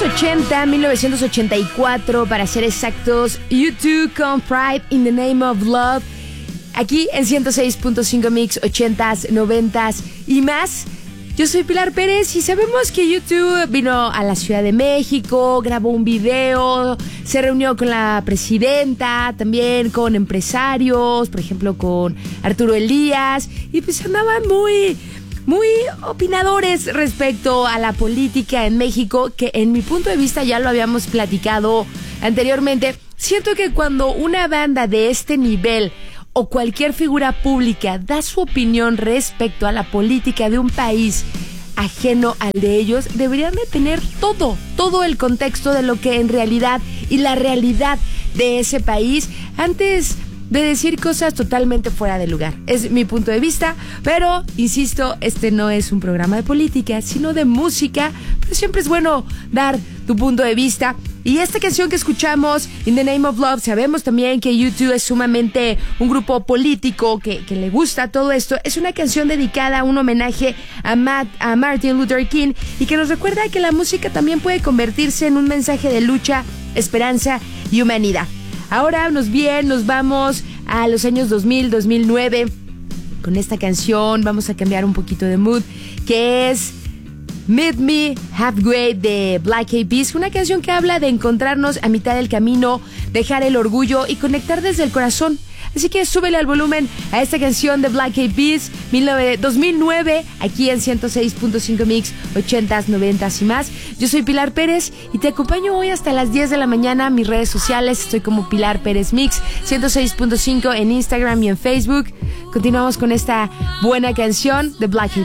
80, 1984 para ser exactos, U2 con Pride in the Name of Love, aquí en 106.5 Mix, 80s, 90s y más. Yo soy Pilar Pérez y sabemos que U2 vino a la Ciudad de México, grabó un video, se reunió con la presidenta, también con empresarios, por ejemplo con Arturo Elías, y pues andaban muy opinadores respecto a la política en México, que en mi punto de vista ya lo habíamos platicado anteriormente. Siento que cuando una banda de este nivel o cualquier figura pública da su opinión respecto a la política de un país ajeno al de ellos, deberían de tener todo el contexto de lo que en realidad y la realidad de ese país antes de decir cosas totalmente fuera de lugar. Es mi punto de vista, pero insisto, este no es un programa de política, sino de música, pero siempre es bueno dar tu punto de vista. Y esta canción que escuchamos, In the Name of Love, sabemos también que U2 es sumamente un grupo político que le gusta todo esto. Es una canción dedicada a un homenaje a Martin Luther King y que nos recuerda que la música también puede convertirse en un mensaje de lucha, esperanza y humanidad. Ahora nos vamos a los años 2000, 2009. Con esta canción vamos a cambiar un poquito de mood, que es Meet Me Halfway de Black Eyed Peas, una canción que habla de encontrarnos a mitad del camino, dejar el orgullo y conectar desde el corazón. Así que súbele al volumen a esta canción de Black Eyed Peas 2009, aquí en 106.5 Mix, 80s, 90s y más. Yo soy Pilar Pérez y te acompaño hoy hasta las 10 de la mañana. Mis redes sociales, estoy como Pilar Pérez Mix, 106.5 en Instagram y en Facebook. Continuamos con esta buena canción de Black Eyed Peas.